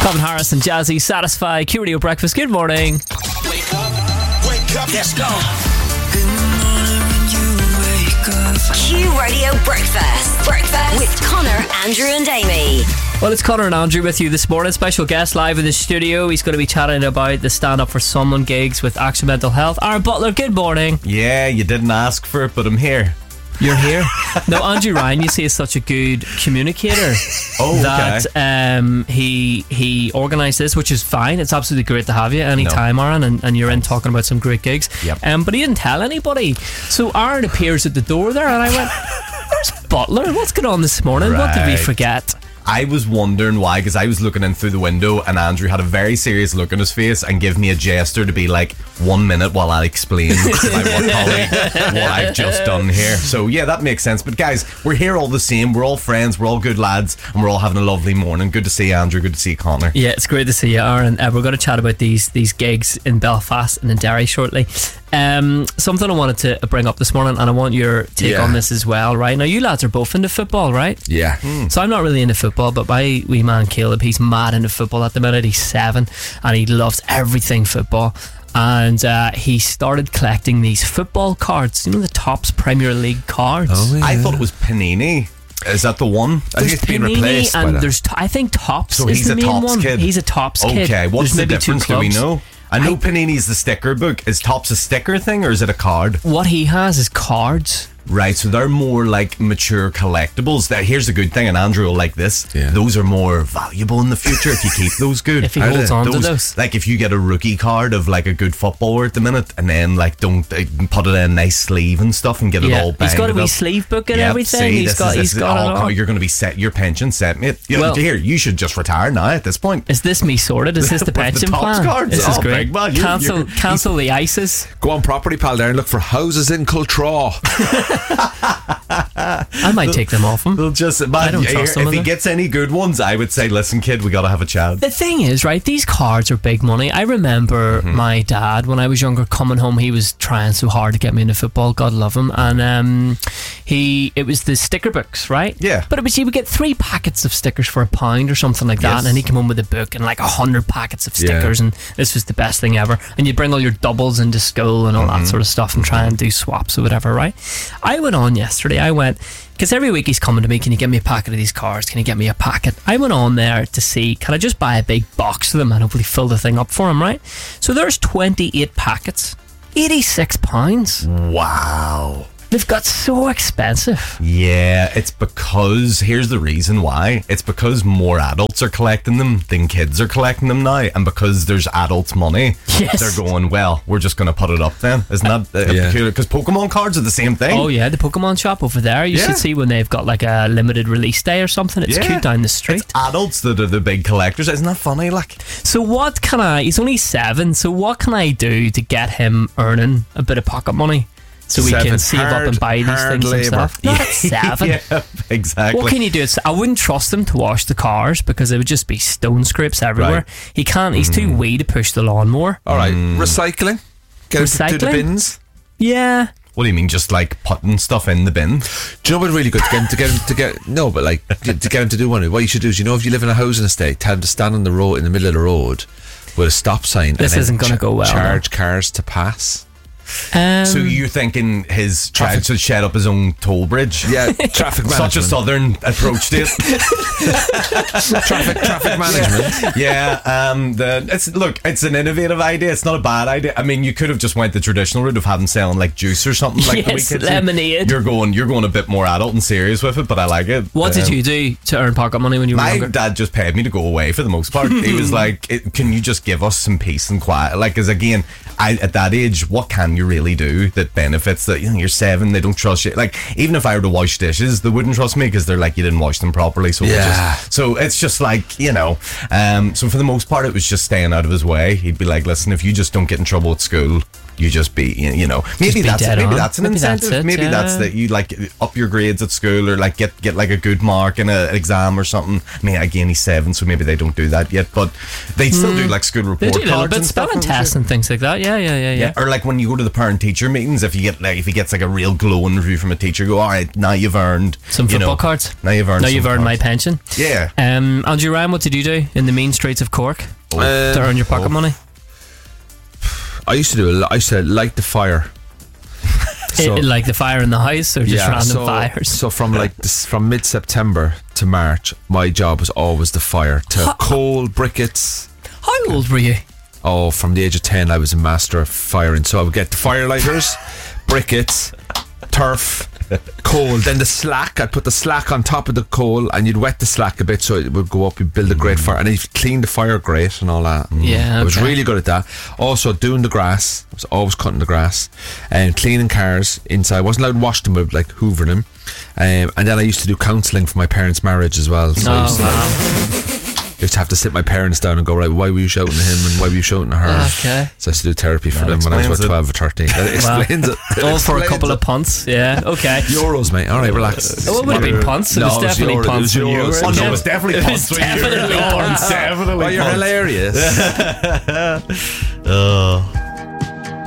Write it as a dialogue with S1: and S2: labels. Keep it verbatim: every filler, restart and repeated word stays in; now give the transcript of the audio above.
S1: Calvin Harris and Jazzy, Satisfy, Q Radio Breakfast. Good morning.
S2: Wake up, wake up, let's go.
S3: Good morning when you wake up.
S4: Q Radio Breakfast. Breakfast with Connor, Andrew and Amy.
S1: Well, it's Connor and Andrew with you this morning. Special guest live in the studio. He's going to be chatting about the Stand Up for Someone gigs with Action Mental Health. Aaron Butler, good morning.
S5: Yeah, you didn't ask for it, but I'm here.
S1: You're here. No, Andrew Ryan, you see, is such a good communicator.
S5: Oh,
S1: that
S5: okay.
S1: um, he he organised this, which is fine. It's absolutely great to have you anytime,
S5: No.
S1: Aaron, and, and you're in talking about some great gigs.
S5: Yep.
S1: Um, but he didn't tell anybody. So Aaron appears at the door there, and I went, "Where's Butler? What's going on this morning? What did we
S5: Right.
S1: forget?"
S5: I was wondering why, because I was looking in through the window and Andrew had a very serious look on his face and gave me a gesture to be like, one minute while I explain to my work colleague what I've just done here. So yeah, that makes sense. But guys, we're here all the same. We're all friends. We're all good lads, and we're all having a lovely morning. Good to see you, Andrew. Good to see you, Connor.
S1: Yeah, it's great to see you, Aaron. Uh, we're going to chat about these these gigs in Belfast and in Derry shortly. Um, something I wanted to bring up this morning, and I want your take
S6: Yeah.
S1: on this as well, right? Now, you lads are both into football, right?
S6: Yeah.
S1: So I'm not really into football, but my wee man Caleb, he's mad into football at the minute. He's seven, and he loves everything football. And uh, he started collecting these football cards, you know, the Topps Premier League cards.
S6: Oh, yeah.
S5: I thought it was Panini. Is that the one?
S6: I think it's been
S1: Panini
S6: replaced by
S1: and
S6: that.
S1: there's, t- I think Topps
S5: So
S1: is
S5: he's
S1: the
S5: a
S1: main
S5: Topps
S1: one.
S5: kid.
S1: He's a Topps kid.
S5: Okay, what's
S1: There's
S5: the
S1: maybe two
S5: difference? Do we
S1: clubs.
S5: know? I know
S1: I-
S5: Panini's the sticker book. Is Topps a sticker thing or is it a card?
S1: What he has is cards.
S5: Right, so they're more like mature collectibles. That here's the good thing, and Andrew will like this.
S6: Yeah.
S5: Those are more valuable in the future if you keep those good.
S1: If he
S6: Are
S1: holds
S6: they?
S1: on to
S5: Those-
S1: those.
S5: Like if you get a rookie card of like a good footballer at the minute, and then like don't uh, put it in a nice sleeve and stuff and get it all
S1: Yeah,
S5: banged
S1: he's got a wee
S5: up.
S1: sleeve book and
S5: Yep,
S1: everything.
S5: see,
S1: he's
S5: this
S1: got,
S5: is-
S1: he's
S5: this is-
S1: got
S5: oh,
S1: it
S5: God,
S1: all.
S5: you're going to be set your pension set, mate. You know,
S1: Well-
S5: here, you should just retire now at this point.
S1: Is this me sorted? Is this the
S5: With the
S1: pension
S5: Topps
S1: plan?
S5: cards?
S1: This is
S5: Oh,
S1: great.
S5: big man, you're-
S1: cancel,
S5: you're-
S1: cancel the ISIS.
S6: Go on Property Pal there and look for houses in Cultraw.
S1: I might take them off him.
S5: They'll just, man,
S1: I don't
S5: here,
S1: trust them
S5: if he
S1: either.
S5: gets any good ones, I would say, listen, kid, we got to have a chat.
S1: The thing is, right, these cards are big money. I remember
S5: Mm-hmm.
S1: my dad, when I was younger, coming home, he was trying so hard to get me into football, God love him, and um, he it was the sticker books, right?
S5: Yeah.
S1: But it was, he would get three packets of stickers for a pound or something like that,
S5: Yes.
S1: and then he'd come home with a book and like a hundred packets of
S6: Yeah.
S1: stickers, and this was the best thing ever. And you'd bring all your doubles into school and all
S5: Mm-hmm.
S1: that sort of stuff and try and do swaps or whatever, right? I went on yesterday, I went, because every week he's coming to me, can you get me a packet of these cards? Can you get me a packet? I went on there to see, can I just buy a big box of them and hopefully fill the thing up for him, right? So there's twenty-eight packets, eighty-six pounds.
S5: Wow.
S1: They've got so expensive.
S5: Yeah, it's because, here's the reason why. It's because more adults are collecting them than kids are collecting them now. And because there's adults' money,
S1: Yes.
S5: they're going, well, we're just going to put it up then. Isn't that uh,
S6: Yeah.
S5: peculiar? Because Pokemon cards are the same thing.
S1: Oh yeah, the Pokemon shop over there. You
S5: Yeah.
S1: should see when they've got like a limited release day or something. It's
S5: Yeah.
S1: cute down the street.
S5: It's adults that are the big collectors. Isn't that funny? Like,
S1: So what can I, he's only seven, so what can I do to get him earning a bit of pocket money? So we
S6: Seven.
S1: can save up
S6: Hard-
S1: and buy these
S6: hard
S1: things
S6: labour.
S1: himself. Not at seven.
S5: yeah, exactly.
S1: What can you do? It's, I wouldn't trust him to wash the cars because it would just be stone scrapes everywhere.
S5: Right.
S1: He can't, he's
S5: Mm.
S1: too wee to push the lawnmower.
S6: All right. Recycling. Get him to do the
S1: Recycling?
S6: bins.
S1: Yeah.
S5: What do you mean, just like putting stuff in the bin?
S6: Do you know what really good to get him to get him to get no, but like to get him to do one. What you should do is, you know, if you live in a housing estate, tell him to stand on the road in the middle of the road with a stop sign.
S1: This
S6: and then
S1: isn't gonna
S6: ch-
S1: go well,
S6: Charge cars to pass.
S1: Um,
S5: So you're thinking his trying to shed up his own toll bridge?
S6: Yeah, traffic management.
S5: Such a southern approach to it.
S6: traffic traffic management.
S5: yeah, um, the it's look, it's an innovative idea. It's not a bad idea. I mean, you could have just went the traditional route of having selling like juice or something like the
S1: Yes,
S5: wee kids do.
S1: lemonade.
S5: You're going, you're going a bit more adult and serious with it, but I like it.
S1: what did
S5: Um,
S1: you do to earn pocket money when you were
S5: My
S1: younger?
S5: dad just paid me to go away for the most part. He was like, it, "Can you just give us some peace and quiet?" Like, because again, I at that age, what can you really do that benefits that? You know, you're seven, they don't trust you. Like, even if I were to wash dishes, they wouldn't trust me because they're like, you didn't wash them properly. So we'll
S6: Yeah.
S5: just, so it's just like, you know. Um, so for the most part, it was just staying out of his way. He'd be like, "Listen, if you just don't get in trouble at school, you just be, you you know, maybe
S1: be
S5: that's
S1: dead
S5: maybe
S1: on.
S5: that's an
S1: Maybe that's
S5: incentive.
S1: it,
S5: maybe
S1: yeah.
S5: that's that you like up your grades at school, or like get get like a good mark in a- an exam or something. I mean, again, he's seven, so maybe they don't do that yet, but they still do like school
S1: They
S5: report
S1: do a little
S5: cards
S1: bit
S5: and stuff.
S1: spelling
S5: I'm
S1: tests
S5: sure.
S1: and things like that. Yeah, yeah, yeah, yeah.
S5: Yeah, or like when you go to the parent-teacher meetings, if you get like if he gets like a real glowing review from a teacher, go, all right, now you've earned
S1: Some
S5: you
S1: football
S5: know,
S1: cards.
S5: Now you've earned.
S1: Now
S5: some
S1: you've earned my
S5: cards.
S1: pension.
S5: Yeah.
S1: Um, Andrew Ryan, what did you do in the mean streets of Cork
S6: Um,
S1: to earn your pocket
S6: oh.
S1: money?
S6: I used to do. A lot, I used to light the fire. So-
S1: It- like the fire in the house, or just random
S6: so,
S1: fires?
S6: So from like this, from mid September to March, my job was always the fire to coal briquettes.
S1: How old were you?
S6: Oh, from the age of ten, I was a master of firing. So I would get the firelighters, briquettes, turf, coal. Then the slack. I'd put the slack on top of the coal, and you'd wet the slack a bit so it would go up. You'd build a great fire, and then you'd clean the fire grate and all that.
S1: Yeah,
S6: I was
S1: okay.
S6: really good at that. Also, doing the grass. I was always cutting the grass and cleaning cars inside. I wasn't allowed to wash them, but like hoovering them. Um, and then I used to do counselling for my parents' marriage as well. So I used
S1: Oh,
S6: to, like,
S1: wow.
S6: used to have to sit my parents down and go, right, why were you shouting at him and why were you shouting at her?
S1: Okay.
S6: So I used to do therapy for
S5: That
S6: them when I was
S5: explains
S6: about
S5: it.
S6: twelve or thirteen. That explains it. It
S1: All for a
S6: explains
S1: couple
S6: it.
S1: of punts. Yeah, okay.
S6: Euros, mate. All right, relax.
S1: Oh, it would have been punts. It
S6: No,
S1: was
S6: it was
S1: definitely
S6: Euro- it
S1: punts
S6: was
S1: when you
S6: Euros.
S1: were
S6: Oh,
S1: a
S6: no,
S1: kid.
S6: it was
S5: definitely
S1: It
S5: punts
S1: was
S5: when you were
S1: definitely
S5: young.
S1: punts.
S5: Definitely
S6: Well, you're
S5: punts.
S6: hilarious.
S5: Oh.